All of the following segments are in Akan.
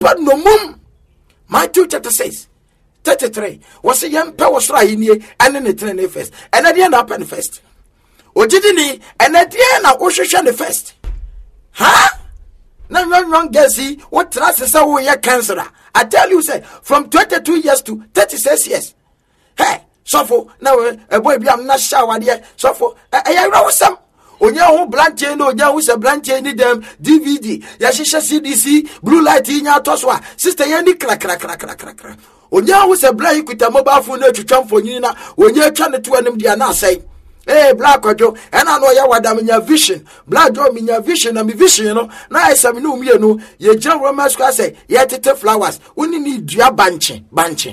but no mum. Matthew chapter 6, 33. Was a young power strike and then the train first. And at the end up and first. Ojidini and at the end of Ocean the first. Huh? No, Gassy, what trust is our cancer? I tell you, say, from 22 years to 36 years. Hey, so for now, a boy, I'm not shower there. So for I wrote some. Onya ho blanche no onya ho se blanche ni dem DVD ya shisha CDC blue light nya toswa sister ya ni kra onya ho se blanche kuta mobile phone na twetwa mfonyin na onya atwa ne to anim dia na asai black ojo ena no ya wada menya vision black jo menya vision na me vision no na isam no umie no ye gira Roman square say ye tete flowers oni ni dua banche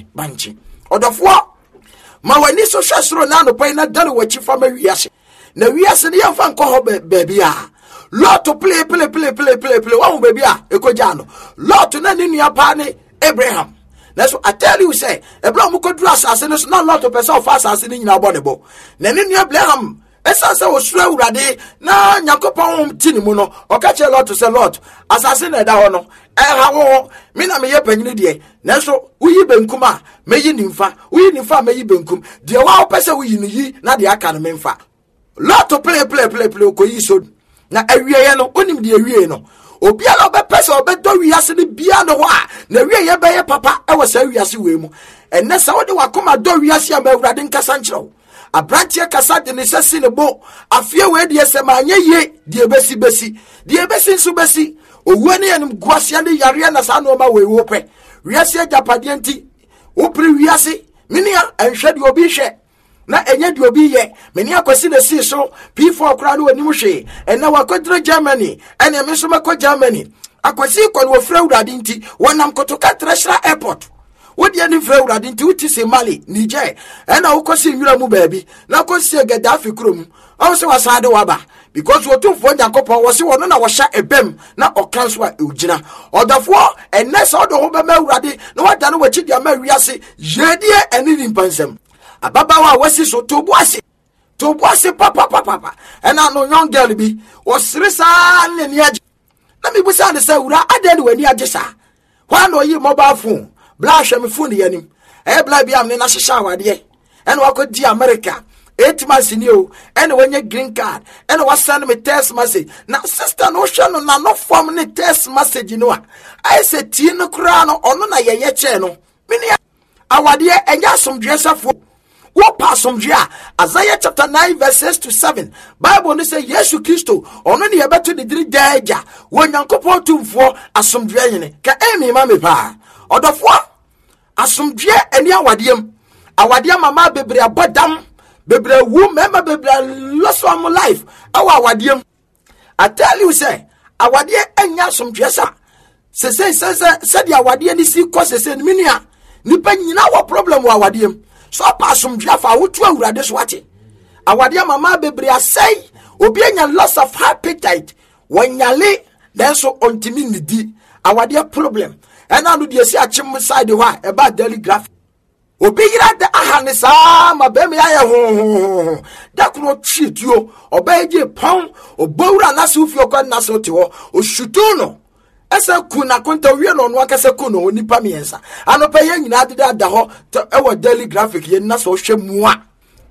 odofo ma wani so hwesoro na no pai na dare wachi fama wiase na wiase ne yamfa nko ho baby a lot to play wa baby a ekoja no lot na ni nua pa ne Abraham. That's what I tell you, say, Abraham could dress as in not lot of person fast as in our body. Then in your Abraham, as I was slow ready, now Yakopon Tinimuno, or catch a lot to say lot, assassin at our how Mina may happen day. Naso, we ben kuma, may ninfa, we ninfa may benkum, the wow person we ye, not the academy fa. Lot to play, coiso. Now, every year, no, only the area. Obiala be pese obedo wiase ne bia no wa na wie ye be ye papa e wasa wiase we mu enne sa wode wakoma do wiase am awurade nkasa nkyerɛw abrantie kasa de ne sesi ne bo afie we de sema anye ye de besi nso besi owuo ne yenim guase ne yare na sa no ma we wo pɛ wiase japade nti wo pri wiase minia enhwe de obi hwe na enye de obi ye meni akwasi na si so P4 kra no anim hwe ena wakodre Germany ena me so makɔ Germany akwasi kɔ no fra urade nti wonam kotoka Treasure Airport wodi ani fra urade nti uti se Mali Niger ena ukosi nwura mu baabi na kosi Gaddafi krom o se wasade waba because wotumfo Nyankopɔn wo se wono na wo hya ebem na okanso a ugina odafo ena se odo ho be ma urade na wada no wachi dia ma wiase yedie eni nimpansam ababawa wasi so tobuase papa ena no young girl bi osrisa ne ni age na mi busa ne sa wura ade wani age sa hwa no yi mobile phone bla hwe me phone yanim bla bi am ne na hyehyɛ awade ena wakodi America 8 months ni o ena wanya green card ena wasend me text message na sister no hwe no na no form ne text message no a I say tie no kura no ono na yeye che no mini awade enya asomdwesafo what passum jia Isaiah chapter 9 verses 6-7 Bible no say Yesu Kristo ono ne yebeto de diri daja wo Nyankopɔn tumfo asomdwe yene ka emi ma me pa odofo asomdwe ani awade mama bebre abodam bebre wu mema bebre loss of my life awade I tell you say awade anya asomdwe sa se the awade ni si ko se minia nipa nyina wo problem wa awade so pasum dwafa wotu awurade so wate awade mama bebre asai obi anya loss of appetite wanyale then so ontimi nidi awade problem ena no de si achim side ho a eba daily graph obi yira da ahane sa ma be me aye ho da kro twituo obaje pon obowura na se ufio kwa na se tewo oshutu no esa kuna konta wie no no akase kuno onipa miensa anopa ye nyina adeda da ho ewo daily graphic ye na so hwemua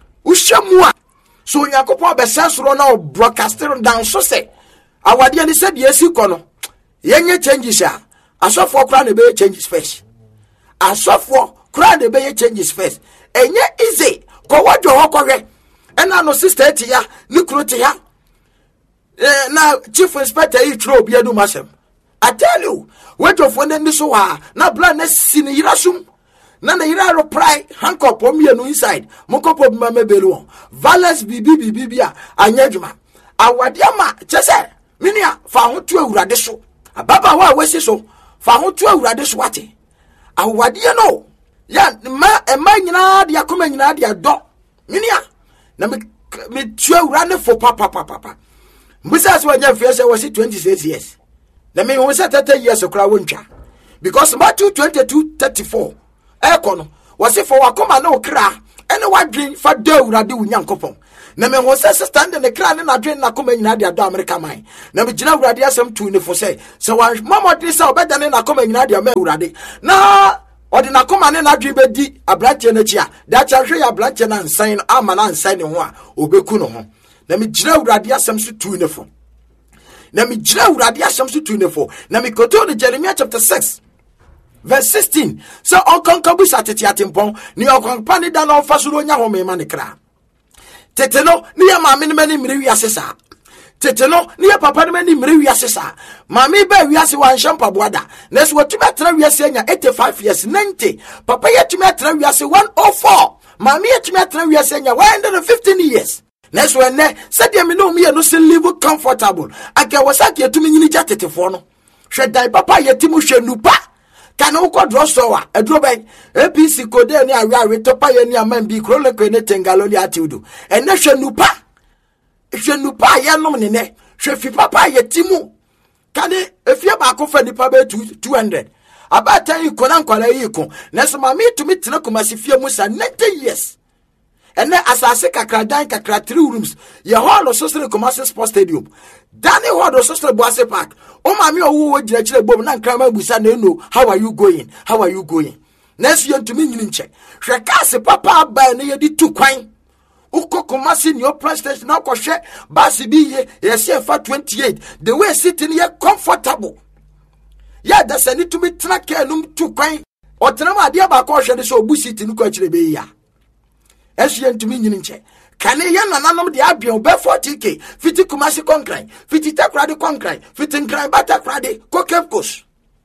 so Yakopɔn be sensoro na broadcasting down so say awade ani se de esi kono ye nye changes a asofo kra na be changes first asofo kra na be changes first enye easy ko wadwo ho kohwe ena no sister ti ya ni kro ti ya na chief inspector yi tro obi adu masem I tell you, wait of when this wa na plan sin yirasum na yira reply handcuff on me no inside mokop mama belu valence bibia anyadwuma awadiama chese minia fa ho to awurade so ababa wa wesi so fa ho to awurade so wate awade no ya ma nyina de akoma nyina de do minia na me to awurade for papa mbisa so anya fiese wasi 26 years na me won say 30 years okra wontwa because Matthew 22:34 ekono wasi for wakoma na okra ɛne wadwen fa do awurade wo nyankopɔn na me ho sɛ stand ne kra ne nadwen na koma nyina de ado America man na me gyina awurade asɛm tu ne fo sɛ wan mamɔde sɛ obɛdane na koma nyina de ama awurade na ɔde na koma ne nadwen bɛdi abranche no akyi a da kya hwɛ ya abranche na nsan ama na nsan ne ho a obeku no ho na me gyina awurade asɛm so tu ne fo na me gyina awurade asɛm so tu ne fo na me koto ne Jeremiah chapter 6 verse 16 so onkonkabu satete atempon ni onkonpa ne da na ofa so nya ho mema ne kra tete no ni ya maame ne mani mire wiase sa tete no ni ya papa ne mani mire wiase sa maame ba wiase wan shampa boada na so watumi atra wiase anya 85 years 90 papa yatumi atra wiase 104 maame yatumi atra wiase anya 115 years na so ene sadia me no me no se live comfortable aka wasaki yatumi nyini jatetefo no hwe dai papa yatimu hwe nupa kana uko drosowa edroben APC kode ni awe topa ye ni amambi krole ko ne tengaloli atiudu ene hwe nupa ye nom ne ne hwe fi papa ye timu kane efie ba ko fa nipa be 200 abata yi ko na nkwala yi ko na so ma me tumi tena ko masifie mu sa 90 years ene asase kakra 3 rooms ye hall so sere Kumasi Sports Stadium dani hall so sere Boase Park o ma me owo gira kire bom na nkrama busa na eno how are you going next year to me nyini nche hwe kase papa ba na ye di tu kwan uko Kumasi new president na ko hwe basi bi ye se fa 28 the way sitting here comfortable ya da sani to me tena ka num tu kwan o tena ma de ba ko hwe de so obusi tinu ko kire be ya Esye ntumi nyini nche kane ye nananom de abien be 40k fiti Kumasi konkran fiti takrade konkran fiti nkran batakrade kokepkos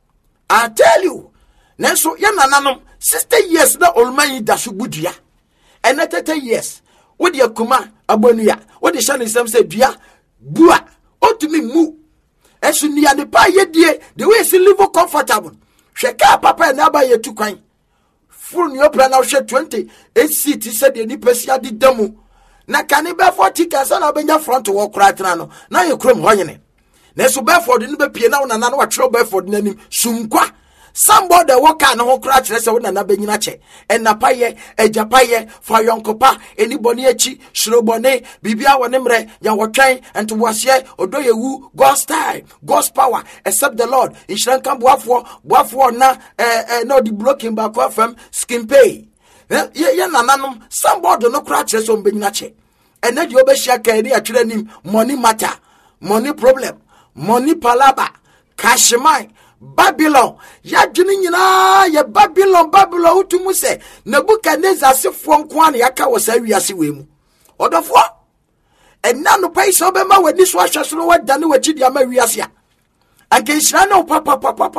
I tell you nenso ye nananom 60 years na olman da so budia ene 30 years wodi akuma abonua wodi shane sem se dua bua otumi mu esu nia ne pa ye die the way se live comfortable hweka papa na ba ye tukwan full new plan now 20 seat said the nipasia di demu na kane be 40 kansa na benya front walk right no na ye krom hoyene na so be for the be pie na na na wa tro be for the nanim sunkwa somebody walk an ho kra kire se wo na benyina che enapaye ejapaye fa yonkopa anybody echi shrobone bibia wone mre ya wotwen ento wase odoyewu God's time God's power except the Lord inshran kan boafo na no the blocking back from skin pay ye nananom somebody no kra kire se benyina che ene de obehia kan ni atwere nim money matter money problem money palaba cashmine Babylon ya dwene nyina ya Babylon utumu se Nebukadnezar sefo nko an yaka wasa wiase we mu odofo enna no pai so be ma wani so ahwese no wadane wachi dia ma wiase a anke hira no papa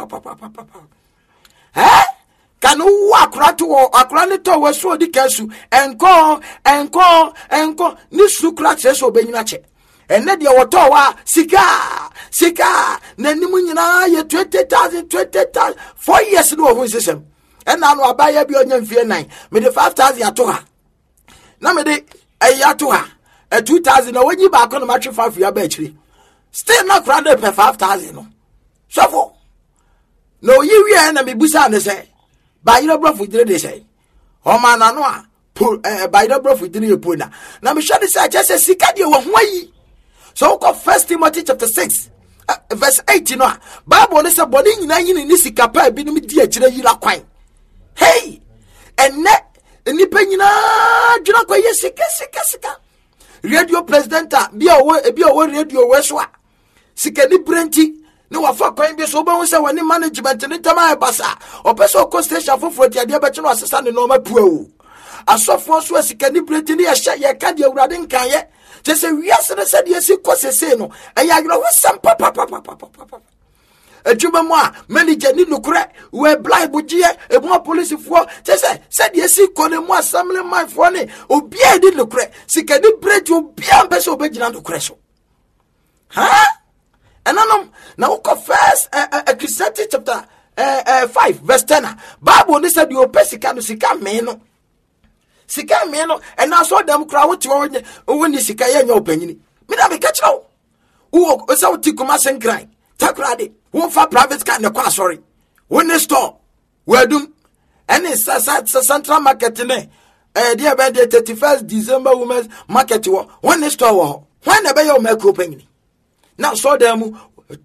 kanu akura ne to waso odi kansu enko ni sukra so be nyina che ene de woto wa sika na nimu nyina ye 20,000 4 years no ho system ena no abaya bi onya mfie 9 me de 5,000 ato ha na me de ato ha 2,000 na wanyi ba ko no matwe 5 ya ba akiri still na kra de 5,000 no sofo no yi wi na me busa ne se ba yiro brofu dire de se o ma na no a ba yiro brofu dire ye pona na me hwade se ache sika de wo ho yi. So go 1 Timothy chapter 6 verse 18 no Bible say body nyina yin ni sika pa bi nim di akire yira kwan hey enne nipa nyina dwuna kwa ye sika radio presenter bi owo radio we so a sika ni brenti ni wa fa kwan bi so be won say wani management ni tama e basa opeso ko station foforo ti ade be che no asesa ne no ma puo asofo so sika ni brenti ni ye ka de awurade nkan ye just we are said yes, say no. And I know some papa. A Juba moi, manager need no crack, we're blind, but yeah, a more police for just said yes, call moi, some my funny, or be I did no crack. See, can you break you be a best obedient to crash? Huh? And now confess a Christianity chapter 5, verse 10. Bible said you pesicano sika meno. Sika me no and now so them crowd when the sika ye nyo panyini me da me catch no wo o say ti Kumasi nkran takrade wo fa private car na kwa sorry when the store we dum and it's central market ne dear by the 31st December women's market war. When is store when the bayo make opening. Now so them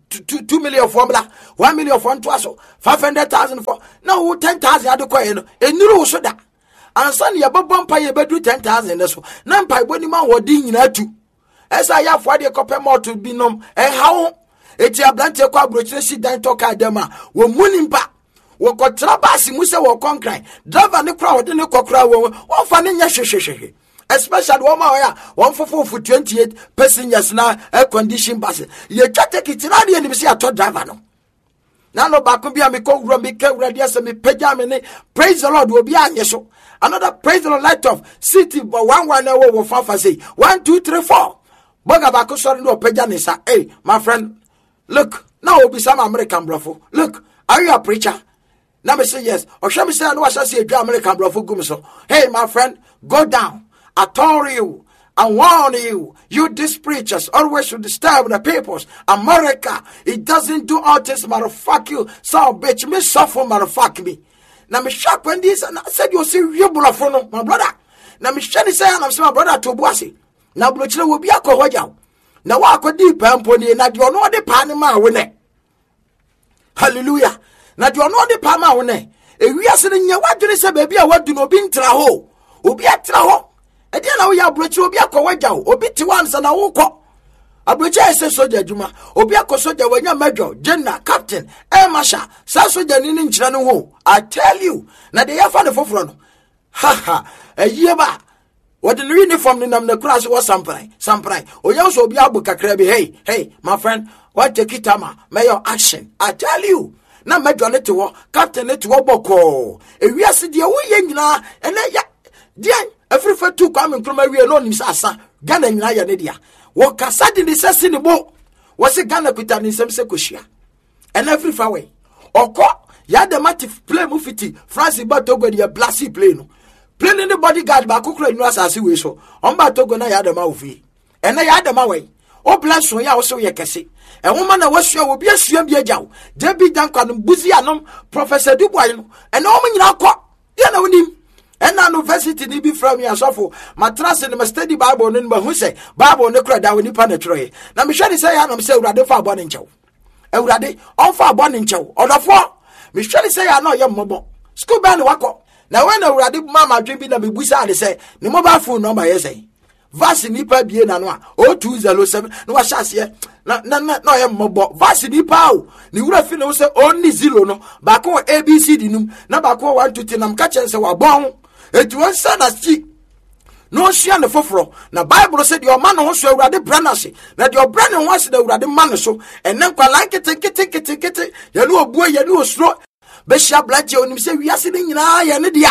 2 million formula, 1 million for 500,000 for now 10,000 at the coin, a new soda. And Sunday above bumpy bedu 10,000 so. Nampai body man were ding in two. As I have 40 copper more to be known, and how it's a blanche quabroche sit down talk at them. We're mooning back. We got trabasi musa wo concrete. Driver the crowd in the cockrow. One funny yashe. Especially one for 28 passengers now air conditioned buses. You can't take it in and see a top driver. Now no back be a me co radius and me pejamine. Praise the Lord will be on yes. Another praise the Lord light of city but 1 hour will fafa say 1, 2, 3, 4. Bogabako sorry no pejanisa. Hey, my friend, look, now will be some American bluffo. Look, are you a preacher? Now me say yes. Or shall me say I know I shall see a American bluffo gumso. Hey, my friend, go down. I told you, I warn you, you these preachers always should disturb the peoples. America, it doesn't do all this, motherfuck you. So bitch, me suffer, motherfuck me. Now me shock when this, and I said you see you bulafono, my brother. Now me shani say I'm my brother to Boissy. Now Bluchilla will be a cohoja. Now I could deep and pony, and you know the Panama winner. Hallelujah. Now you know the Panama winner. If we are sitting here, what do you say, baby? I want to know being traho. Ubi at traho. And then we are Bluchilla will be a cohoja. Obi to once and I walk. A Bluchilla says soldier Juma. Obiako soldier when you're major, general, captain, air marshal, Sasso in Channel. I tell you, now they have found the forefront. Ha ha, a year back. What the uniform in the class was some pride. Or you also be able to crabby. Hey, my friend, what take it, Tama? May your action. I tell you. Now, Major let to walk, Captain let to walk. If we are sitting away, and then, yeah, every for 2 coming from my real own Sasa, Ghana and Nadia. What Cassadi in the Sassin the boat was a Ghana Pitan in some Secushia. And every far away. Or call Yadamatif play Mufiti, Francis Batogo, the Blassi plane. Playing in the bodyguard back who cried was as we so. On Batogo, I had a mouthie. And I had them away. Oh, bless you, also, ye can see. A woman I was sure will be a swim be a jow. Debbie Duncan, Buzianum, Professor Dubois, and all me now caught. You know him. And now, university need be from me as awful. My trust in my steady Bible in Bahuse, Bible no credit when you penetrate. Now, Michelle say, I'm saying, rather far born in chow. And rather, all far born in chow. Or the 4. Michelle say, I know your mobile. School band wako. Now, when I read Mamma drinking the Bibusa, they say, the mobile phone number, yes, eh? Vassinipa bien anwa. 0207. No, I shall say, no, I'm mobile. Vassinipa. Ni would have finished only 0 no. Bako ABC dinum. Na bako 1 to 10. I'm catching so bon. It was son as cheap. No, she and the fofro. Now, Bible said your man also read the branasy. That your brand was the read the man so. And then, like it. You know, boy, you know, slow. Besha Blanche on him say we are sitting in Ayanedia.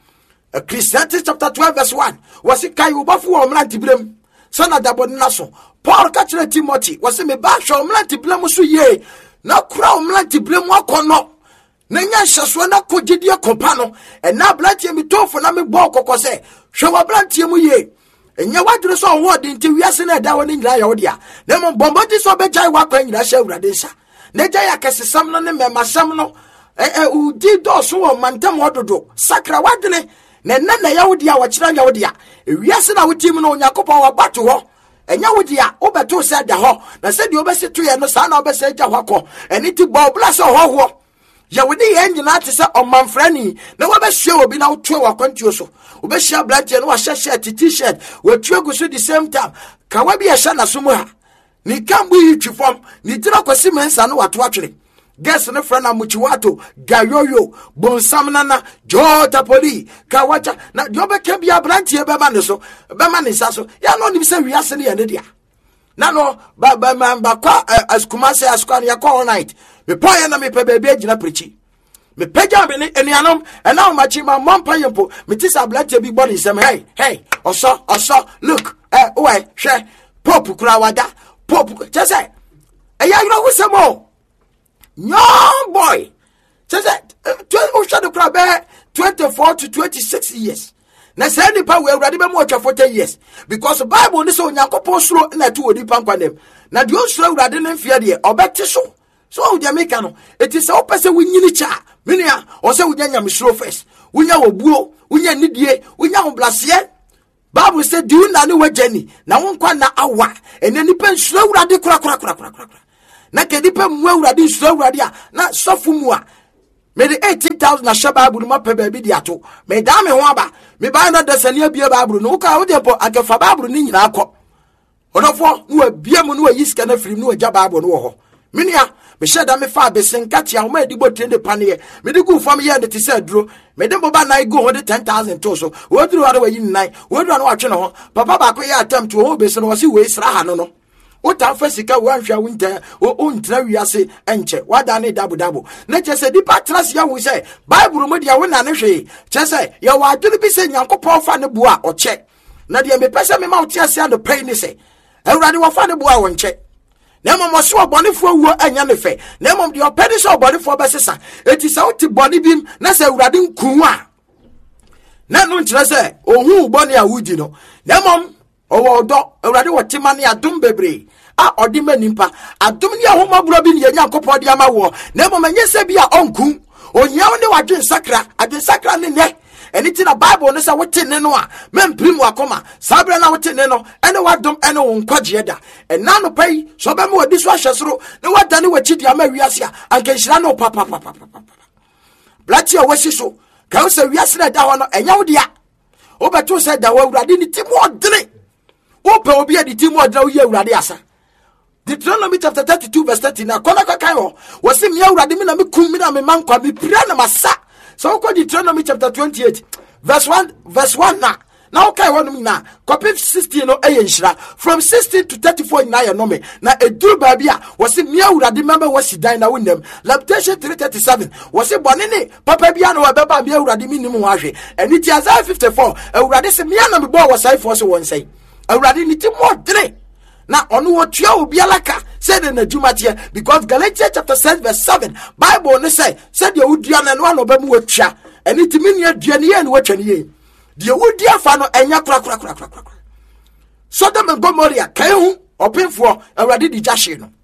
A Christianity chapter 12 verse 1. Was it Kayu Bafu or Mlantiblem? Son of the Bonasso. Paul Catcher Timothy was a me bash or Mlantiblemusu ye. Now crown Mlantiblem walk or no. Nanya Shaswana Kojidia Compano. And now Blanche me told for Nami Boko say. Show a Blanche ye. And you want to saw what until we are seen a down in Laodia. Then Bombardis or Bejai Waka in Rasha Radesha. Nejaya Cassi Samnon and Masamno. Did also mantam wadodo sakra wadene na nana yawodia wachira yawodia wiase na wotim no nyakopa wabato ho enya wodia obeto se da ho na se de obeseto ye no sa na obese ja hwako eni ti bobla so ho yawodi ye nyina te se omanfrani na wobehwe obi na wotwe wakwantuo so obehia blatie no wahye t-shirt watwe guso the same time ka wabi ya sha na somu ha ni kambu yi twifom ni tira kwasi mensa no wato atwere. Guess no friend Amuchiwato, Gayoyo, Bonsamnana, Jota Poli, Kawacha. Now, Yoba can be a branch here, Bamaniso, Bamanisaso. Ya no, you say we are sending an idea. Nano, Bakwa, as Kumase, as Kwanya all night. Me pay and me pay baby, na preachy. Me pay jam in Yanom, and now my chima, Mom Payampo, Metisa Black big body, some hey, also, look, why, share, Popu Krawada, Popu, just say, a young know with some more. Young boy, says that 24 to 26 years. Now, say any power will already be more than 40 years because the Bible is on Yakopo slow and that 2 would depend on them. Now, you slow rather than fear the or better so. So, the American, it is all person we need cha, Minia, or so we didn't slow face. unya obuo, unya nidie, unya oblasie. Bible said, do you know what Jenny? Now one kwa na awa, and then depend slow radi kura. Na kedipe mwe radi slow radia, na sofumwa. Me the 18,000 na shaba Bible ma pe baby diato. Me dame waba, me ba na desania bia Bible no ka wo depo akefa Bible ni nyina akọ. Onofo no bia mu no yiska na firim no agya Bible no ho. Minia me sheda me fa besenka tia ho ma di botrende pane me di gu fam ye ndete se duro me de boba na go ho de 10,000 to so wo duro wa yi nnan wo duro na wa twe no ho papa ba ko ye attempt ho be se no si we sra ha no wo ta fa sika wo anhwa wo nta wo ntra wiase enche wada ne dabo na che se di patras ya wo se Bible mo dia wo na ne hwe che se ye wa aduru bi se Nyankopon fa ne bua o che na de me pese me ma wo tia se ando pay ni se Ewurade wo fa ne bua wo nche na mom so obonefo wuo anya ne fe na mom de opedi so obonefo besesa eti sa uti boni bim na se Ewurade nku a na no nkire se ohun boni a wudi no na mom owo odo Ewurade wotima ne adom bebre a odi manimpa adom ne ahomaburo bi ne Nyankopon de ama wo na mom anya se bi a onku onyaw ne wadwen sakra ne ne anything a Bible no say what ne no a memprim wakoma sabre na what ne no ene wadom ene wo nkwaje da ena no pai so be me wadi so ahwesoro ne wadane wachidi ama wiase a anka nhira no papa blati o wasi so ka wo say wiase na da ho no enya wo dia wo beto say da wo Awurade ni timo odene wo pe obi adi timo odene wo ye Awurade asa Deuteronomy chapter 32 verse 13 na kona kai ho wo se me Awurade mi na me kum mi na me mankwa me pira na masa. So go Deuteronomy chapter 28 verse 1 now okay one na copy 16 no eyenhira from 16 to 34 na ye no me na eduru babia was me Awurade member was dan na wonam Lamentation 3:37 was bone ne papa bia no beba me Awurade mi nim ho ahwe eni ti Isaiah 54 Awurade se me na me bo was sai for so won say Awurade ni ti mo dre na onu wo tua obi alaka said in the Jumatia because Galatians chapter 6 verse 7 Bible ne say said you would na no no ba mu watwa eni ti mini aduane ye ne watwa ne ye de wodi afa no enya kra Sodom and Gomorrah kai hu opinfo Awurade di jashe no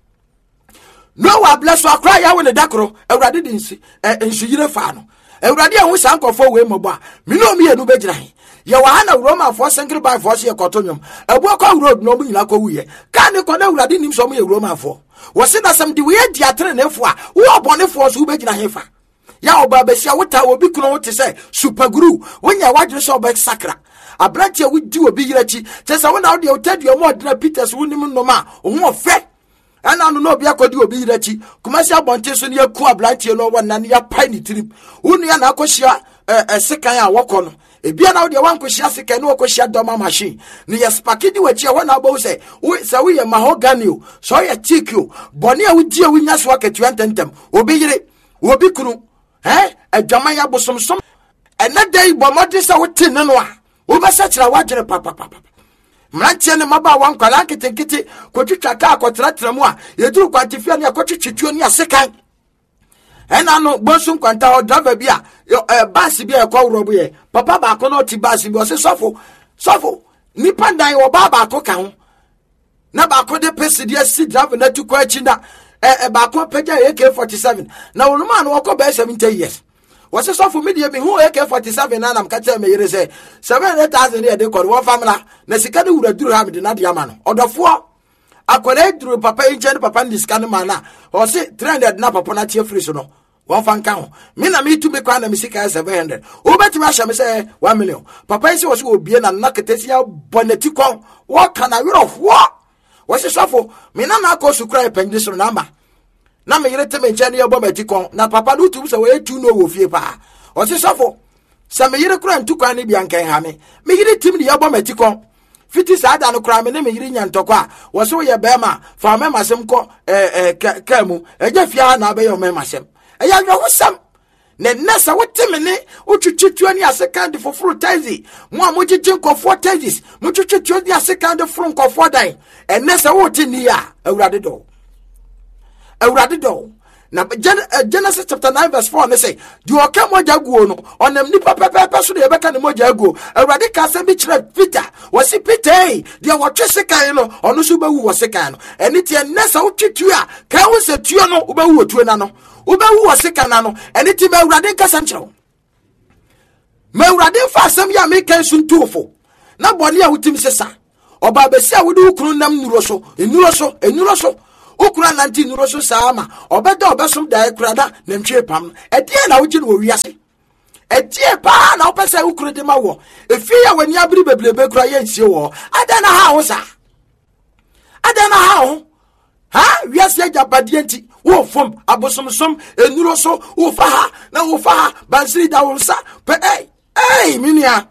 Noah bless wa kra ya we ne dakro Awurade di nsu yire fa no Awurade ehun sankofo we mobo a me no me enu begira he ye wa ha na Roma for single by force ye kotonyom ebu kwa road no mu nyina kwa wuye ka ne kona Awurade nim so mo ye Roma for wo se na sam de we di atere nefo a wo obonefo so begira he fa ya oba besia wota obi kuno wote se super guru wonya wadwe so oba sakra abrante we di obi yirachi tesa wona wo de otadu mo odina Peters wonim no ma wo fe ana no obi akodi obi yirachi kumasi abonte so ne yaku abrante no wona ne ya pai ni trip wonu ya na akohia sekan a wokono ebia na wo de wankohia sekan no akohia doma machine ne yespakidi wachi a wona abo se we ye mahogany o so ye teak o boni a wudi a winya so akatu antentem obi yire obi kunu adwaman ya bosomsom ena dai bomode se wote ne no a wo besa kira wadwere papa mrantie ne maba wankwala ketekete kotwitwa ka akotratra mu a yeduru kwantifia ne akotwitwituo ne asekan ena no bonsu kwanta o driver bia bus bia ekowro ye papa ba ko no ti bus bia o se sofo nipa dan wo baba ko ka ho na ba ko de pesidie si driver na tu kwa chi na ba ko peja AK47 na wonuma no ko be 70 years was so for media me who AK47 na nam ka tell me yere say 700,000 e de ko one family na sika de wura duru ha me de na de ama no odofo akore duru papa enche papa ndi sika no ma na o se 300 na papa na tie free so no one fan kan me na me tu me kwa na me sika 700 o beti ma sha me say 1 million papa isi was obie na na ketesia boneti kon what can I of what was so for me na ko sukra e penji so number na me yere teme nche ne yebo mati kon na papa no tu so we tu no wo fie pa o se sofo se me yere kura ntu kwa ne bia nkan ha me yere tim ne yebo mati kon fiti sa da no kura me ne me yere nya ntokwa wo so ye be ma fa me masem ko kamu eja fia na be yo me masem eya yo wosam ne nasa woteme ne otwetwetu ani aseka de foforo taxi mo a mogigye nkofo taxis mo twetwetu ani aseka de foro nkofo dan enesa wotini ya Awurade do na Genesis chapter 9 verse 4 ne say di oka moja guo no onam nipa pepepe so de yebeka ne moja guo Awurade ka se bi kire Peter wasi Peter de wotwe sekan no ono so bawu wo sekan no eni tie nesa wotwetu a ka wo se tuo no wo bawu otuo na no wo bawu wo sekan na no eni tie Awurade ka sanchero me urade fa asem ya me kan sun tuofo na boni a wutim sesa oba besi a wudi ukunu nam nuro so ukura nanti nuro so sama obeda obesom da ekurada na ntwe pam edie na wugi no wiase edie pa na opese ukuru de ma wo efi ya wani abiri beblebe kura ye nsie wo ada na ha wo sa ada na ha wo ha wiase jabadie nti wo fom abosomsom enuro so wo fa ha na wo fa ha bansiri da wo sa pe minia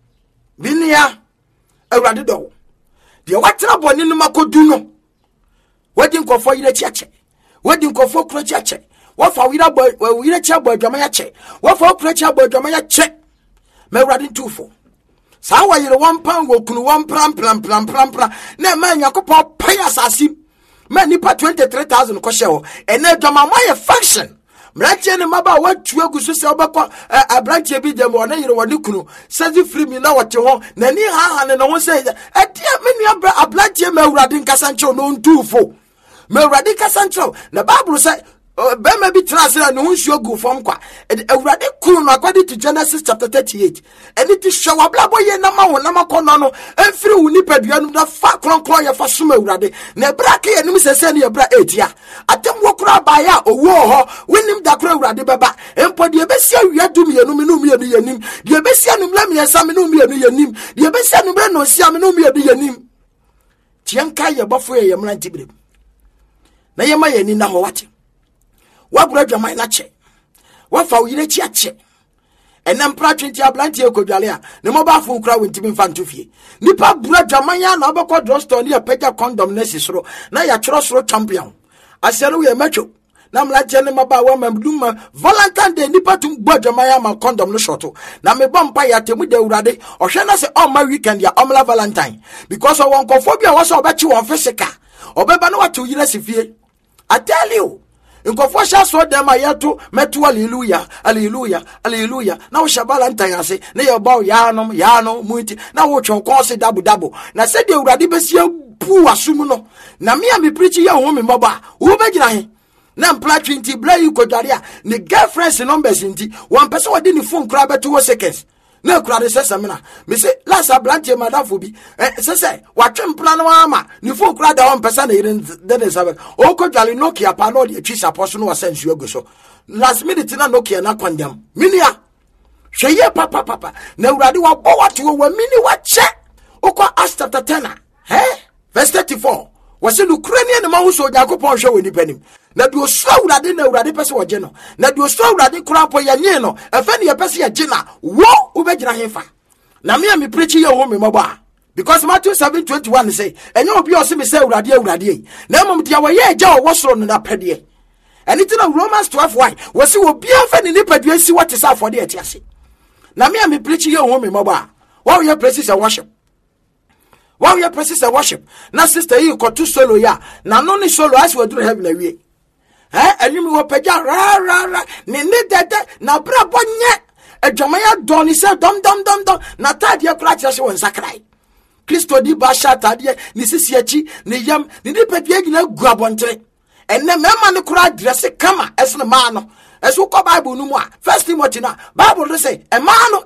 awurade do de watena boni no makodu no wadi nkofo yire chiache wadi nkofo kuro chiache wafa wira chia boy dwama ya che wafa kuro chia boy dwama ya che me awurade ntufo sa wa yire one pound wo kunu one pram na ma nyakopo paya asasi ma nipa 23000 ko hye ene dwama mo ye function mratie ne maba watu agusu se obekọ abrantie bi dem ona yire woni kunu sazi free mi na wote ho na ni ha ne no ho se etia menu abrantie ma awurade nkasa nche no ntufo ma awurade kasa nche na bible say be ma bi transfer no nsuo gu fom kwa awurade kunu no according to Genesis chapter 38 eni ti hwa blabo ye na ma wo na makono no emfiri wo ni padua no na fa kronkron ye fa soma awurade na brake ye nim sese ne bra etia atem wo kura ba ya owo ho winim da kura awurade beba empo de besia wia dum ye no me no me no ye nim de besia no mla me sa me no me no ye nim de besia no bre no sia me no me no ye nim tienka ye bofo ye mra ntibire na ye ma ye ni na ho wate wagura dwaman na che wafa uyire chi ache enam pra 20 ablantie kodwale a ne mo ba fo kura wentimi mfa ntofie nipa bura dwaman ya na obekọ drugstore ne apega condom na sisoro na ya choro champion asere we macho na mlaje ne maba wa mamduma Valentine Day nipa tum gbo dwaman ya ma condom no shoto na me bompa ya temu de urade ohwe na se on my weekend ya omla Valentine because of one phobia was obechi won physical obeba no watu yire sifie. I tell you nkofo sha so dem ayeto metu hallelujah na wo sha Valentine ase na ye bawo ya no muti na wo twon ko se dabo na se de urade besia pu asum no na me am preach ye ho me moba wo begina he na mpla 20 bla you kodware a ne girlfriends numbers nti one person wodi ni phone kra beto seconds na kura de sesamina me say last ablantie madafo bi se watwempla no ama ni fo kura da one person na yire de sabe o ko dwale Nokia pa no de twi saposo no wasansu aguso last minute na Nokia na kwandam minia hweye papa na urade wa bo wate wo mini wa che okọ Acts chapter 10 verse 34 wase Ukrainian ma wo so Yakobon hwe woni panim na do so urade na urade pese wo je no na do so urade kura po ya nye no efe ne ye pese ya je na wo ubegina hefa na me preach ye ho me moba because Matthew 7:21 say enye obi o se me say urade na mom dia wo ye ja wo soro no na pede anything of Romans 12:1 wase obi afa ne nipadua si what is afode etiase na me preach ye ho me moba wo ye praises and worship. While your praises and worship, na sister you got two solo ya. Na no ni solo as we do heaven away. And you will pay ra ni dede na bra bonye. E jomaya doni se dom. Na tadia kratia se won sakrai. Kristo di ba sha tadia ni sisi echi ni yam ni di pedie gina gu abontre. Enne mema ni kura dress kama esne ma no. Esu ko Bible no mu a First Timothy na Bible say emano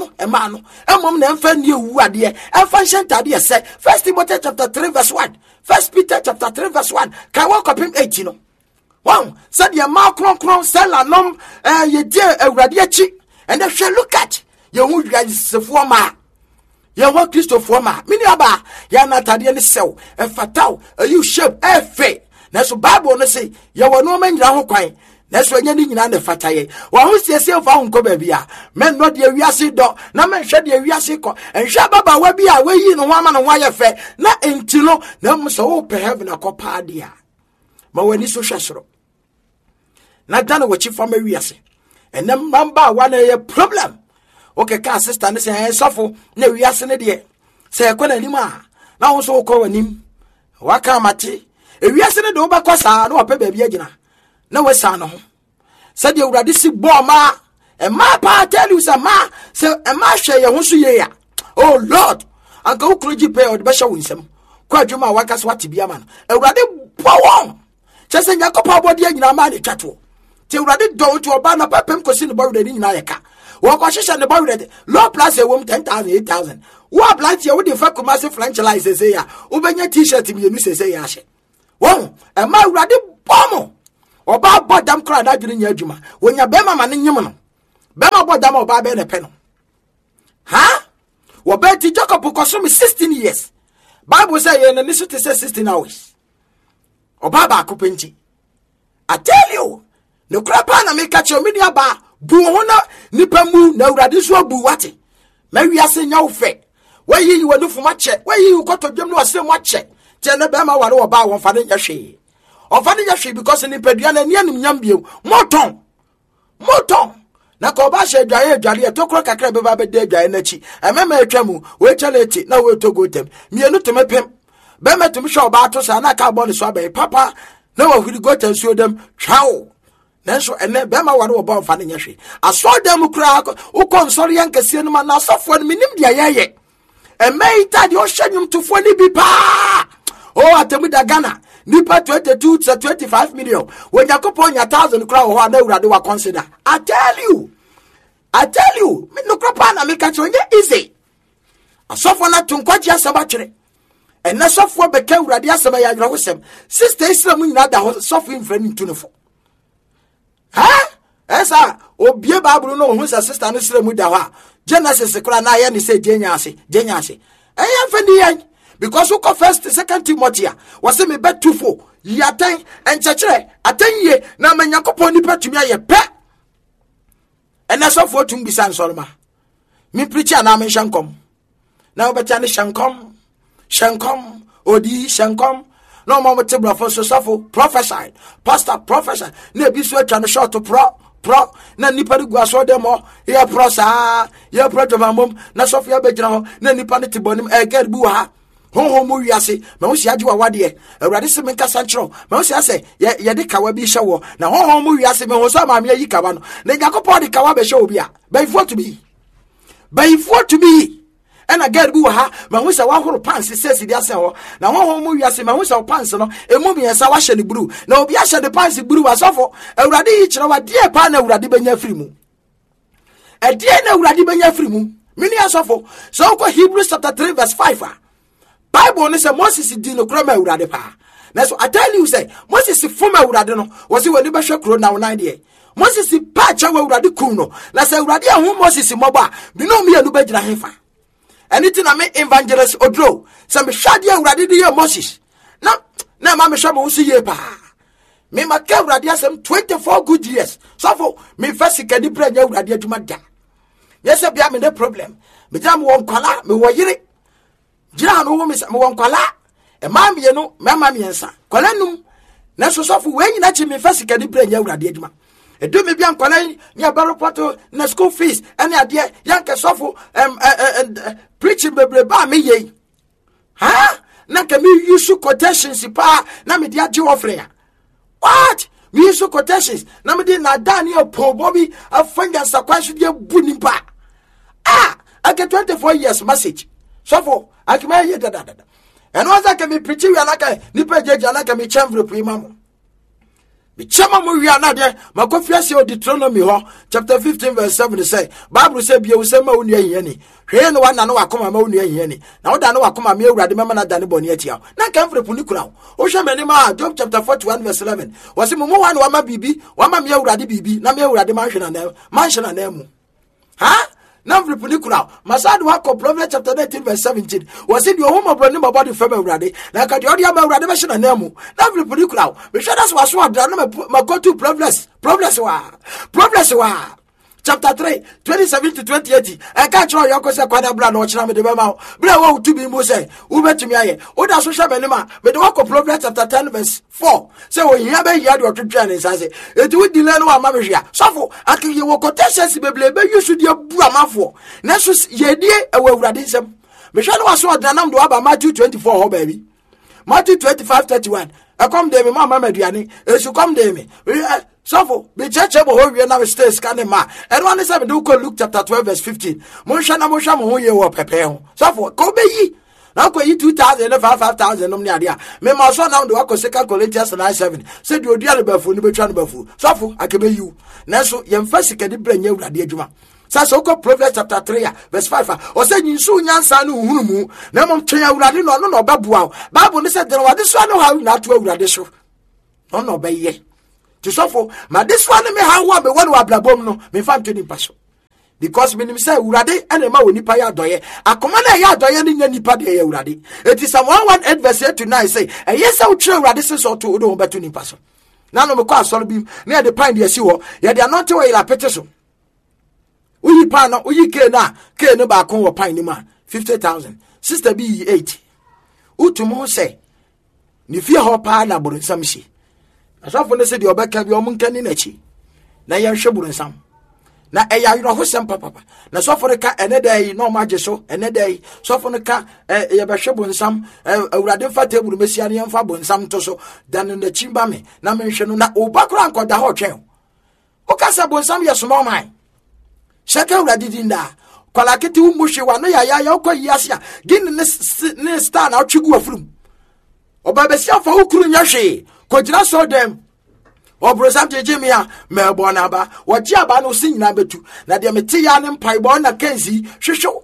emom na emfa nie wu ade emfa hyentade say First Timothy chapter 3 verse 1 First Peter chapter 3 verse 1 kai wo kopim 18 no wow said ye ma kron sella nom ye die awurade achi and if you look at ye hu wiasefo ma ye wo Christopher ma mini aba ya na tade ne sew emfataw you shape efe na so Bible no say ye wo no ma nyira ho kwan na so nya ni nyina na fataye wa ho siesie fa ho ko ba bia men no de wiase do na men hwe de wiase ko enhwe baba wa bia we yi no ho ama no ho aye fe na enti no na mo so wo pe heaven akopa dia ma wani so hwesoro na dan wo chi fa ma wiase enem mamba wa na ye problem okay ka sister ne say sofo na wiase ne de say ko na nima na ho so ko wanim waka mate e wiase ne de wo ba ko sa na wo pe ba bia gina na wesa no said the urade si bo ma e ma pa tell you say ma say e ma hwe ye ho so ye ya oh Lord anka ukroji pay od be hwe winsem kwa adwuma waka so wate bia ma no urade bo won chese nyakopa bodi nyina ma de twato ti urade do to oba na papem kosi no bawde ni nyina ye ka Wakoshisha the boy low plus a woman 10,000, 8,000. What blind you would defer commercial franchise say ya, Ubenya t-shirt in you say yashe. Whoa, and my ruddy bomb or bad bottom cry that during your juma when your bema man in human. Bema bottom or baba and a penal. Huh? Well, Betty Jacob will consume 16 years. Bible say in the to say 16 hours. Or baba kupinchi. I tell you, no crapana make catch your media bar. Buona nipamu na uradiswa buwati. Mary ase nya ufe. Where you were no for much check. Where you got to them no same much check. Tena bema walo about one fane yashi. Or fane yashi because in the pediana nian nyambio. Moton. Na kobashe dwaye dwale to kro kakra beba be de dwaye nachi. Emema atwamu we chaleti na we to go tem. Mienu to mepem. Bema to sho ba to sa na ka bo ne so abai papa. Na wa huri go ten so dem twawo. Nanso ene bema ware oba mfa ne nyehwe aso dem kura ukon sori yankase no ma na asofo no minim dia yeye emeita de o hyenyum tofo ni bi pa o atemu da Ghana nipa 22 to 25 million when yakopon nya 1000 kura ho na urade wa consider. I tell you me no krapa na me ka chonye easy asofo na tunkwaji asaba twere ene sofo beka urade asaba ya adrawosem sister Islam nyina da sofo infrani tunofo. Esa obie Bible no hu sa sister no sire mu da ho Genesis kura na ye ni say jenyase eya fani yan because who first 2 Timothy was me bet 2:4 yaten enchechere atenye na manyakopon ni patumi aye pe ena so for tum bisan sorma me preacher na me shankom na obeta ne shankom odi shankom no more table for so prophesy pastor prophesy na bi so atwa no short pro na nipa de guaso dem o ye pro sa ye pro jomamom na sofia begina ho na nipa ne tibonim eged bu ha ho mu wiase ma wo sia agwa wade awurade se menka sanchro ma wo sia se ye de kawa bi hye wo na ho mu wiase me ho so ma me yi kawa no na yakopɔ de kawa be hye obi a by for to be and I get boo ha, my wish I want pants, says the assel. Now, one more you say, my wish our pants, no, a movie and Sawash and the blue. Now, be asher the pants, the blue as awful, a radi each of our dear partner, Radibanya Frimu. A dear no Radibanya Frimu, many as awful. So, Hebrews chapter 3, verse 5. Bible is a Moses dino crema Radipa. That's what I tell you, say, Moses is former Radino, was he when the Bashak Crow now 90. Moses is patch away Radicuno. That's a Radia who Moses is mobile, be no me a Lubedra Hefa. Anything I make evangelist Odro. Some shadia Radidia Moses. No, Mamma Shamu see ye pa. Me ma ke Radia some 24 good years. So for me first can you bring your Radia to my dad. Yes, I be am in the problem. Me jam won kwala, me wo yire. Jira no wo me won kwala. E ma me no, mama me ensa. Kwala num. Na so for when na chi me first can you bring your Radia to my. E do me bi ankwala ni abaropoto na school fees ene ade yanke sofo preaching bebreba me ye ha na ka me use quotations pa na me dia je ofre what me use quotations na me dey na Daniel Pobobi afanga sakwanso dia buni pa I get 24 years message sofo akima ye da and once I can be preaching we anaka nipa jeje anaka me chambre primamo. Chama mu wi anade makofia se Deuteronomy ho chapter 15 verse 7 say Bible say bia usema wonu ahiye ni hwe ne wana no wakoma ma wonu ahiye ni na woda no wakoma me awurade mema na dane boni atia na kamfre puni kura wo hwe mani ma Job chapter 41 verse 11 wase mu wana wa ma bibi wa ma me awurade bibi na me awurade manhwe na mu ha na mfripuni kura masadu wako Proverbs chapter 19 verse 17 wase di ohuma brani mabodi fema awurade na ka di odi ama awurade be hye na mu na mfripuni kura me hwe das waso adra na ma go to Proverbs wa chapter 3 27 to 28 I can't try your cause kwada bra na ochira me de bema bra wo to be mo say wo betumi aye wo da so hwe benima me de wako Proverbs chapter 10 verse 4 say wo hia be hia de otwetwa ne say etu wo dile no ama be hia sofo akiye wo quotations beble be yusu de bu amafo na so ye die e wo awurade nsem me hwe no waso odranam do aba Matthew 24 ho baby Matthew 25:31 I come there me mama maduane esu come there me sofo be cheche bo ho wie na we stay scanning ma and one is do ko Luke chapter 12 verse 15 mo hwa mo ho ye wo pepe ho sofo ko be yi na ko yi 2000 and 5000 nom ne ade a me ma so na do ko second Corinthians 9:7 say di odia ne bafu ni betwa ne bafu sofo akebe yi na so ye mfa sika di branya awurade adwuma Sasoko Proverbs chapter 3 verse 5. Or say Yinsu Nyansa no hunumu. Namam Chaya Uradi no babuao. Bible ne said there was this one how not to Uradisho. No be ye. To suffer, ma this one me how one me one wablabom no me fam to passion. Because minim say Urade and a ma woni pa ya doye. Akomana ya doye ni nya nipa de Urade. It is Psalm 118 verse 8 to 9 say, "E yes how true Urade say so to do beto ni passion." Now no me kwa asori bim na de pine de si wo. Ye de anointe we la pete so. Uyi pa no uyi ke no ba kon wo pine ni ma 50,000. Sister B 80. Utumo say ni fie ho pa na boro nsam shi. Asafo ne se de obeka bi omunkani na chi. Na ye hwe boro nsam. Na eya yiro ho sem papa. Na sofo ne ka enedai no maje so enedai sofo ne ka ye be hwe boro nsam awurade fa teburu mesia ne mfa boro nsam to so dan na chimba me na me hwe no na obakra ankoda ho twen. O ka se boro nsam ye small man. Shaka awurade dinda. Kwala kete umuhwe wa no ya okwayi asia gin ne star na otwigu afurum. Oba be sia fa ukuru nya hwe kojira so dem obrosam jejemia mebo na ba woji aba no sinyina betu na de mete ya ne mpaibo na kanzi hwehwo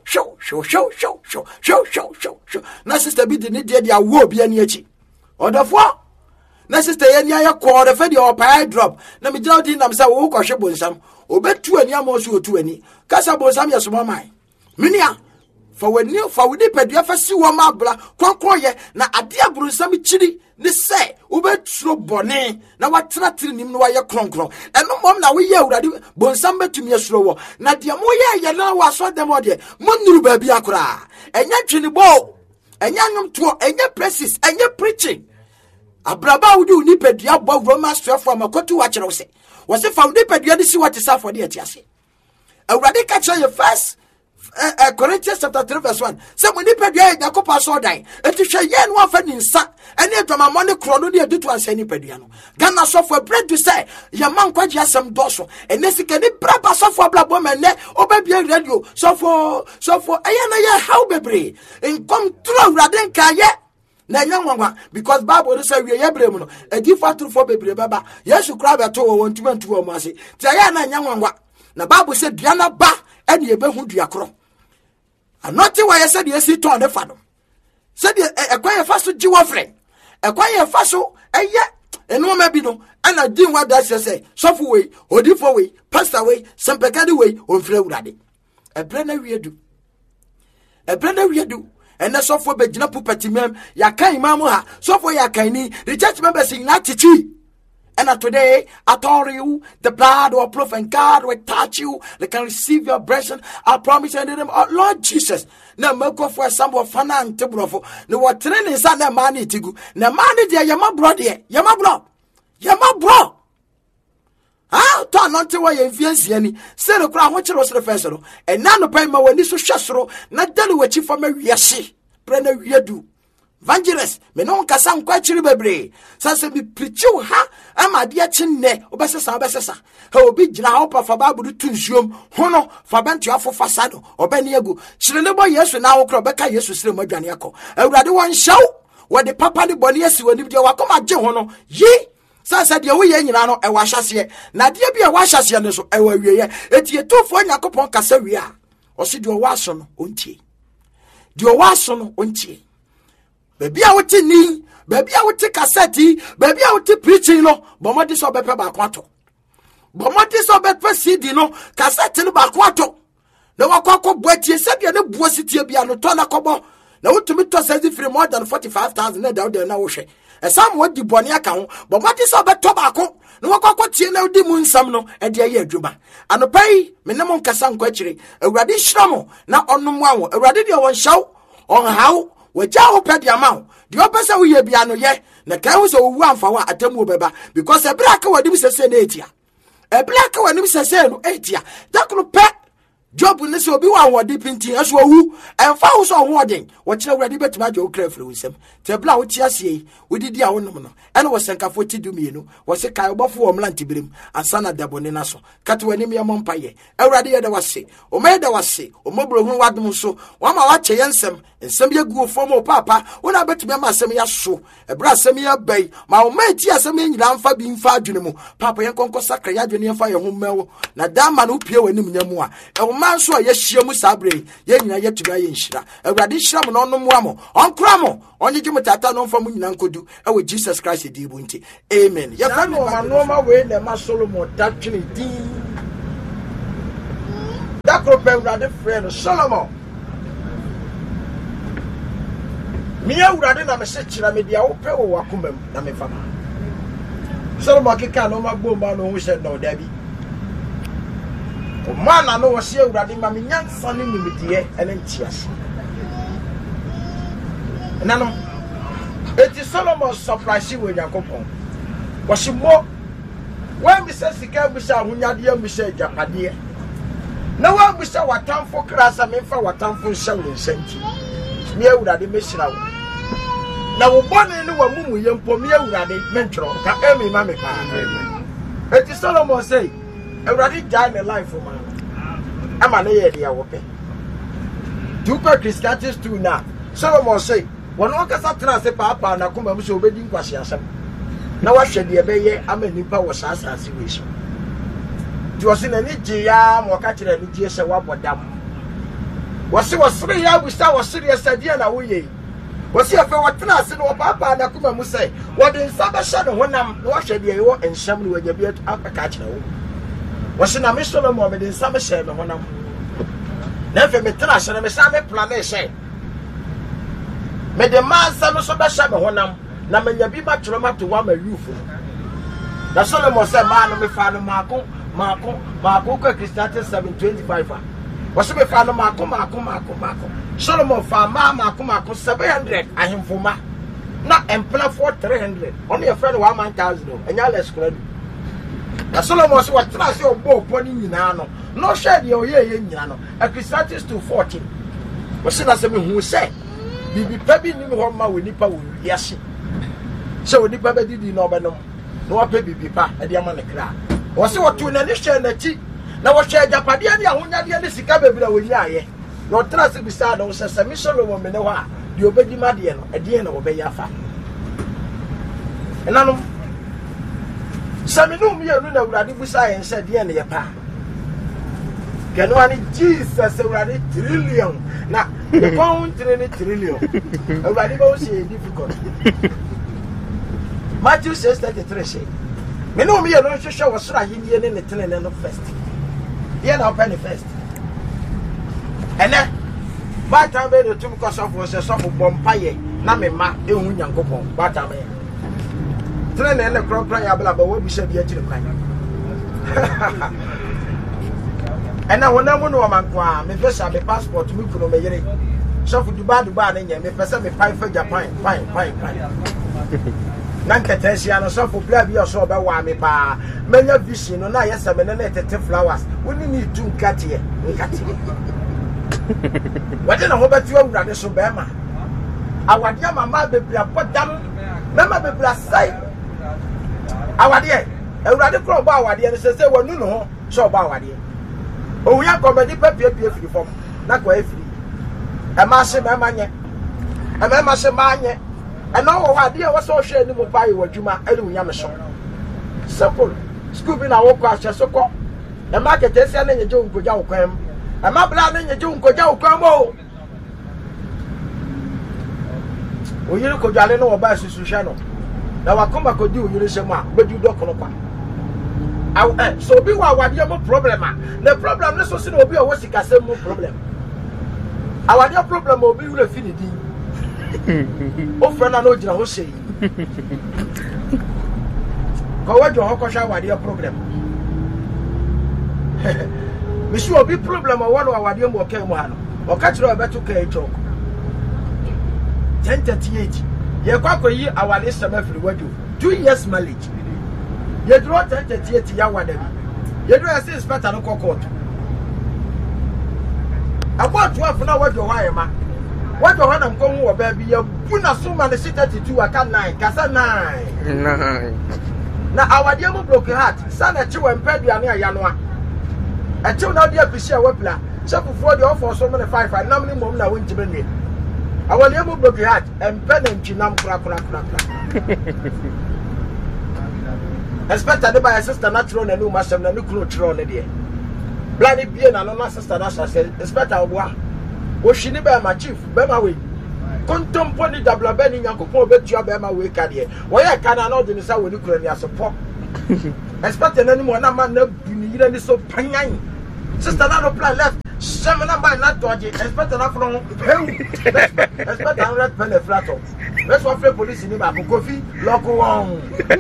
na sister bi de ne de awo obi ani achi odofo na sister ye ni aye ko de fe de opai drop na me jira odi nam sa wo ko hwe bonsam obetu ani amoso otu ani kasa bonsam ye so mai minia fa wodi pedua fa si wo ma bla konkroye na ade abronsam chiri ne se ubetro bone na watena tiri nim no waye kronkron eno mom na we ye awurade bonsam betumi asuro wo na de mo ye na waso dem ode monuru ba bi akora enya twini bo enya nyom to enya praises enya preaching abraba wudi uni pedua bo Romans 12 amakotu wa kire wo se fa wudi pedua de si wate sa for de atiase awurade ka kire ye first Corinthians chapter 3 verse 1. Say when you pay your Jacob so die. Et you shall yen one fan in sa. And yet my money chrono dear do to answer any pediano. Gana so for bread to say. Your man quite just some dosso. And this can it braba so for black woman ne or baby radio. So for ayana how baby. And come through Raden Kaya. Na young one because Bible say we are able a different true for baby baba. Yes, you grab at all 1 to 2 mercy. Tayana young one. Na Bible said Diana ba and ye be who diacro. And not why I said yes, he turned the father. Said a quiet fast Jew friend. A quiet faso, and yet, and no maybe no, and I didn't what that say. Soft way, or different way, passed away, some pecadi way, or flow daddy. A planner we do. A planner we do. And the software begina pupatimem, Yakai Mamoha, software Yakaini, the church members in Natichi. And today, I told you, the blood or proof and God will touch you. They can receive your blessing. I promise you in the name of Lord Jesus. Now, Moko for some of Fana and Tibrofo. No, what training is that money to go. Now, money dear, Yama bro, dear, Yama bro. Ah, turn on to why you influence any. Say the crown, what you was the first. And none of payment when this was shasro, not tell you what you for me, yes, Brenner, you do. Evangelist, me no nkasa kwa chiri bebre. Sanse bi preach you ha, ama de chinne, obesesa. He obi gina ho pa fa ba budu tunsuom, hono fa bantu afo fasado, obani egu. Chire ne boy Yesu na wo kro beka Yesu sire mo adwane akọ. Awurade won hyaw, wo de papa ne boni asi woni de wakoma gye ho no. Yi sanse de wo ye nyina no e wa hyase. Na de bi e wa hyase ne so e wa wieye. Eti etofo Yakobon kasa wi a. O se de wo aso no ontie. De wo aso no ontie. Baby a wote ni, baby a wote cassette, baby a wote preaching no, bomodi so bepe ba kwato. Bomodi so bepe CD no, cassette no ba kwato. Na wakwa boatie se de ne buositie bia no to na kobo. Na wotumi to say free more than 45,000 na da na wo hwe. E sam wo di boni aka ho, bomodi so beto ba ko. Na wakwa tie na odi mu nsam no, e de ye adwuma. Anopai, me ne mo nkasa nkwa kire. Awurade hyiramo na onom awo. Awurade de won hyaw, on haw. Waja ho pedi amao di opese wo ye bia no ye na kan wo so wu amfa wa atamu beba because e bra ka wadi sese na etia e bra ka wadi sese no etia takno pe job ne so obi wa wodi pinti aso wu emfa wo so ho odin wo kire wadi betima jo kra firi wisem te bra wo tia sie wo didi a wonom no ene wo senkafo ti dumienu wo se kai obofo wo mlanti birim ansana dabone na so kate wani me mompaye awrade ye da wase o me da wase o mobro hu wadom so wa ma wa che yensem ensem ye guo fo mo papa wo na betime ma asem ya so e bra asem ya bai ma o ma ti asem nyira mfa bi mfa adwene mu papa ye konko sakra ya adwene mfa ye ho mewo na dama no pie wani mnyamu a e manso a yeshia mu sabre ye nyina yetuma ye nhira awurade hyira mo no no mo onkra mo onye gimu tata no mfa mu nyina nkodu ewe Jesus Christ di bunti amen ya fa no ma we na ma Solomon tatwene din da krope awurade frɛ no Solomon mi awurade na me se kyira me dia wo pɛ wo wakomam na me fama Solomon keka no ma bomba no hu se no da bi o mana no wose awurade ma me nyansa ne nimidie ene ntiase nano eti Solomon surprise we Yakobon wose mo when me say sika bi sha hunyade am sha japade na wa bi sha watamfo krasa me fa watamfo nsha wo nsanti mi awurade me hyira wo na wo bone ne wa mumu yempo mi awurade mentro ka emi ma me pa eti Solomon say awurade die in life for man ama na ye dia wo pe do ko Christians too na Solomon say wono kasa tra se papa na kuma mu so obedi nkwase asem na wa hwe de be ye ama nipa wo saasase we so ti wo se na ni je ya mo ka kire ni je se wa bodam wo se wo sire ya bu sa wo sire sa dia na wo ye wo se afa wo tra se no papa na kuma mu say wo de nsa ba hye no honam na wa hwe de ye wo enhyam no wanya bi aka kire wo wo se na me Solomon me de nsa ba hye no honam na fe me tra hye na me sa me plan e hye me de mansa no so be hye me honam na manya bi ba tworo mato wa ma yufu na Solomon say ma no me fa no mako ko Christians 725 wo se me fa no mako Solomon fa mako 700 ahemfoma na empla for 300 only a friend 1000 enya less credit na Solomon say what tra say obo opo ni nyina no share de oye nyina no a Christians 214 wo se na se me hu say bibi pa bi ni ho ma we nipa wo yase so we nipa be didi no be no no wa pa bibi pa e de ama ne kra wo se wo tu na ni share na ti na wo share japade ne ahonyade ne sika bebira wo nya aye no tra se bisa na wo se se mi Solomon me ne ho a de obedi ma de no e de na wo be yafa enano saminu mi anu na awurade bisa yen se de ne ye pa kenu ani Jesus awurade trillion na the pound trillion awurade ba wo se difficult Matthew 6:33 say me no mi anu hwehwe wo soro ahenni ne ne tene no first ye na open first ene ba ta be no tum koso fo se so bompa ye na me ma ehu Nyankopon ba ta me tene ne kro ya bla ba wo bi sha bi akire kwan ena wona mu no man kwa me pesa me passport mi kuno me yere so fu Dubai na nya me pesa me pai fa Japan fine nanka tensia no so fu bla bi so be wa me pa menya vision no na yesa me na tete flowers woni ni tu nkate wade na ho batu awurade so be ma awade mama bebra podam mama bebra sai awade awurade kro ba awade no se wonu no ho so ba awade o ya komedi papie firi fom na kwa efiri e ma se me manye e ma se manye e no wo ade wo so hwe ni mo pa yi wadwuma e de unya me so simple school bi na wo kwa hye so ko e ma ketesi na nyeje unkoja ukwam e ma bla na nyeje unkoja ukwam o yiri ko jale no wo ba susu hwe no na wakoma ko di o yiri se ma bedu do kono kwa so be wa awade mo problem the problem no so se no obi o wosika se mo problem awade problem obi wure fini din o frana no jira ho sei ko wajo ho ko sha awade problem me sure obi problem o wa no awade mo ke mo ha no o ka kire obeto ka e chok 1038 ye kwa ko yi awade sama firi wajo 2 years marriage ye draw 1038 ya wada bi ye draw say inspector no court about 12 na wajo wa yema wajo ha na mko hu oba bi ya bu na so ma ne 32 aka 9 kasa 9 na awade mo broken heart sana chi we mpadu ane aya no a echi na odi apisia wapla sefufuo de ofo so me 5 nam ni mom na wonjibe ne awade mo broken heart empe na ntwinam kura expect that by sister natural na no masem na no kuro tro ne de Bloody being and no sister that said, Inspector Owa, was she never my chief, Bema contemporary double benning and could bet you Bema way carrier. Why I cannot do this out with Ukraine support. Expecting anyone, man, no, you need any so pine. Sister, not plan left. Seven by not dodgy, expect enough from expect 100 penny flat. That's what the police in the back coffee, local on.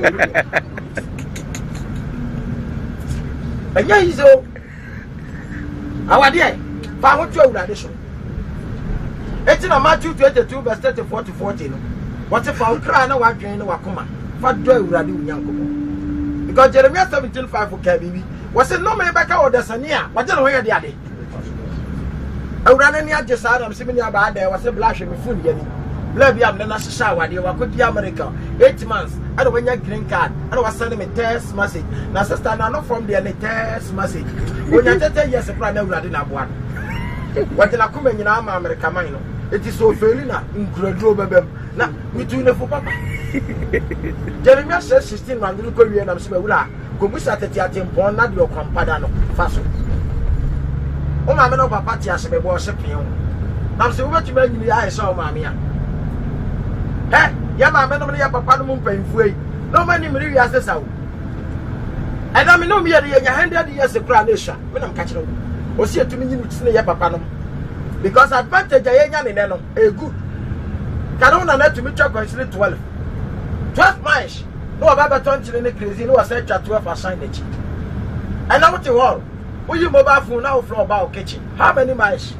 And yeah, he's so. Our dear, found your addition. 18 Matthew 22, verse 34 to 14. What's if our crown or what drain or Wakuma? What do you young? Because Jeremiah 17:5 for Kabi was a no man back out of the Sania. What do you hear the other? I ran any other side of Similia bad there was a blush of food. Blabby up the national shower, you were good to America. 8 months, I don't want your green card. I was sending me test message. Now, sister, not from the test message. When you tell yes, a plan, I didn't have one. What did I come in America? Mine? It is so failing incredible. Now, we do the for papa. Jeremiah says 16 man, look at you and I'm saying, come we start at your temple, not your compadano. Faso. Oh, my man, over party as a worshiping. Now, so what you make me, I saw Mamma. Eh, Yama, man, over your papa, moon painful. No money, Maria says so. And I mean, no, me, 100 years of crownation when I'm catching them. Or see it to me, you say, Papa. Because advantage I ain't in them, a good. Canon and to me, chop consider 12. 12 miles. No, about 20 in the crazy, no, I said 12 assigned it. And now what you want? Will you mobile phone now from about kitchen? How many miles?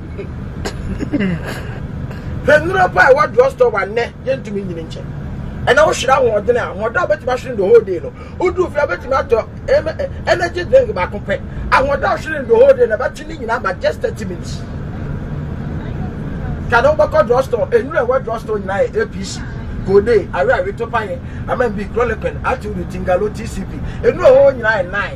Then no buy what drugstore one net, yen to me in check. And I should have one dinner, what about machine the whole day. Who do for better matter energy drink back compare? I want out shooting the whole day about chilling in just 30 minutes. Can over drugstore and you know what drugstore in APC? Good day, I read to pay. I mean, be Chronicle, I told you Tingalo TCP. And no one 9.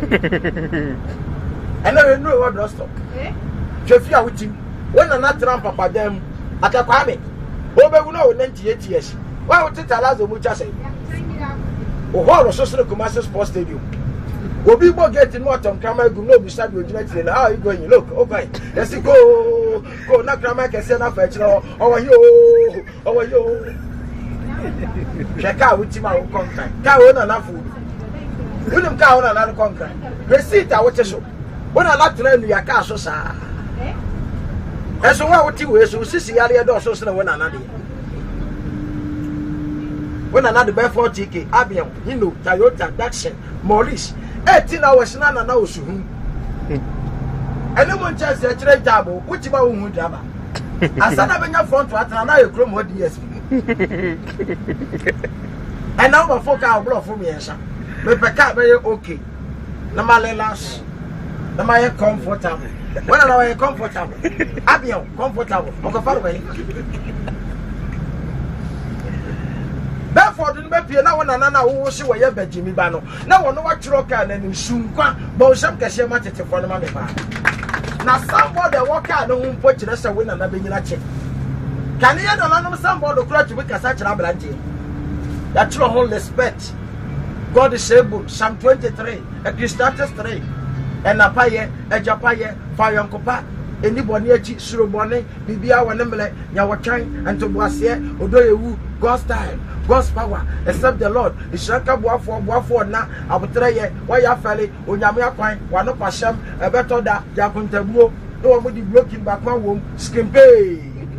And I know what drugstore. Jeffia with him. When I'm not ramp up at them, at a kwame. Over 98 years. Why would it allow the mucha say? Oh, what was social commercial sports stadium? Will people getting more on camera? Go no beside you. How are you going? Look, okay. Let's go. Go, not camera can send off at you. Oh, you. Oh, you. Check out with him. I will contract. Cow on enough food. William Cow on another contract. Receipt, I watch a show. When I like to learn your car, so sir. And so, what you will see, I had also when another. When another Bedford TK, Abion, Hino, Toyota, Daxon, Maurice, 18 hours, none and no soon. And no one just a trade double, which about whom would have. I said, I'm in your front to another chrome what DSP. And now my folk are blow for me, sir. But the car very okay. No matter last, no matter comfortable. When I am comfortable, Abion, comfortable, okay, far away. Therefore, the baby now one another who see where you Jimmy Bano. Now one what truck and soon qua, but some cashier matches for the money. Now somebody walk out and put you as a winner and being a check. Can you know somebody cry to make a such a blanty? That you hold respect. God is able, Psalm 23, Ecclesiastes 3, and a paye, a japaye, fire and copa. Anybody Surubone, Bibia, Wanemele, Yawachine, and Tobuasia, Odoyewu, God's time. God's power, except the Lord. The Shanka Boafo now, I will try ye, why you fairly, when Yamia Quine, one of Pasham, a better that Yakuntabu, no one would be blocking back my womb, skim pay.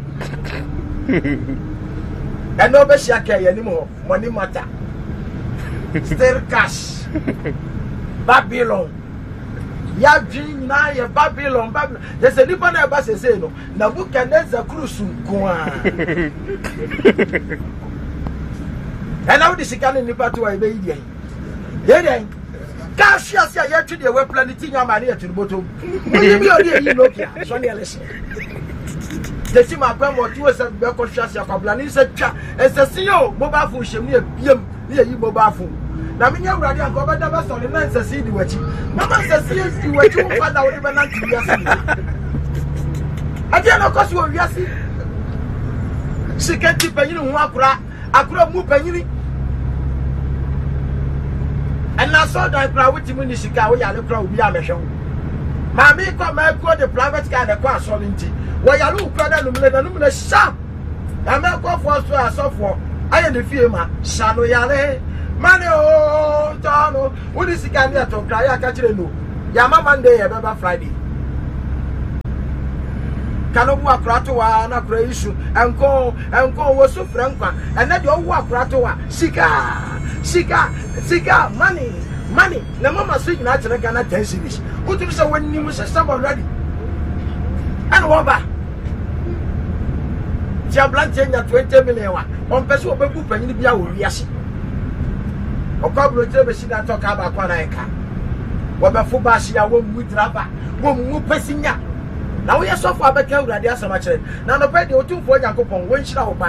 And no Beshaka anymore, money matter. Still cash. Babylon. Ya dream now, ya Babylon. There's a different about say no. Now, who can answer cruise? And now this is coming in part to a baby. Then, cash, yes, I actually were planning your money to the bottom. You know, Sonny Alice. The Sima Pemo, 2 years ago, conscious of Blani said, as a CEO, mobile phone, near you mobile phone. Now, me and Radi and Governor was on the night to see the watching. Mama says, yes, you were too far out of an I didn't know because you were yassi. She can't keep a new Wakra, I could have moved penny. And I saw that crowd with him in the Chicago, Yellow Crow, Yamashow. Mammy come and call the private car the car solinity. Why you look better than sharp? I may go for us to a software. I am the firma, Shano Yale. Money, oh, Tano, what is the candidate to cry? I catch you. Yama Monday, November Friday. Kanobu Kratoa, na issue, and go was so frank, and then you walk Kratoa, Sika, money. The mama speak natural cannot tell you this. Who to say when you was a summer ready? And what about Jablan change at 20 million? On person of a book and you be a yes. Or couple of see that talk about Quanaika. What a fubashi, I won't with rubber, won't move passing ya. Now we are so far back out that so much. Now the bed or two for your coupon, when shall I buy?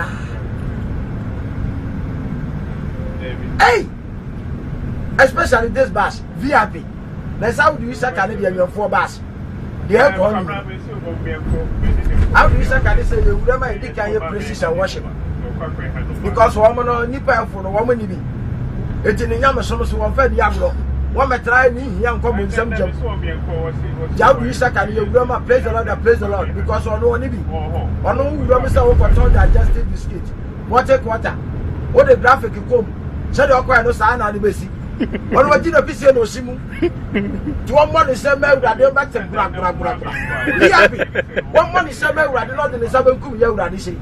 Hey! Especially this bus, VIP. That's how do you say Canadian your 4 bus? The airport. How do you say Canadian you never indicate your precision worship? Because woman or nipper for the woman you be. It's in the Yama Somas who fed Yamlo. One may try me, young common some job. How do you say Canadian grammar praise the Lord, because on no nibi. On no Ramasa over told adjusted the skit. What a quarter. What a graphic you come. Said your quite no sign on the basic. What was it a piece of Simu? To 1 month is a mail that they back to Bra. Be happy. 1 month is a mail that not in the Sabbath Kum Yadisi.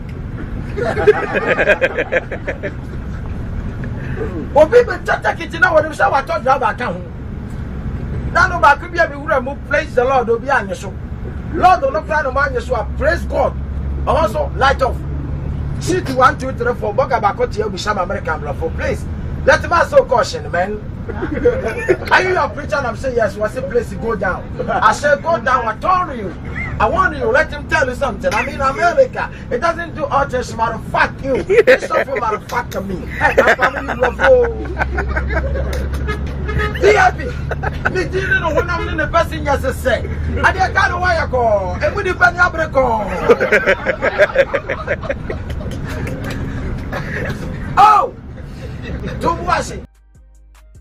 Well, people take it in our I told you about town. None of our could be able to praise the Lord will be on your show. Lord, don't look down on your show. Praise God. Also, light off. See to 1, 2, 3, 4. Bogabakoti will be some American blood for place. Let me so caution, man. Are you a preacher? I'm saying yes. What's the place to go down? I said go down. I told you. I want you. Let him tell you something. I'm in America. It doesn't do autism. Matter fuck you. It's something matter fuck me. Hey, I'm family love. Be happy. Me didn't know when I'm in the person just say. I didn't know why I call. And we depend on your call. Oh. Don't wash it.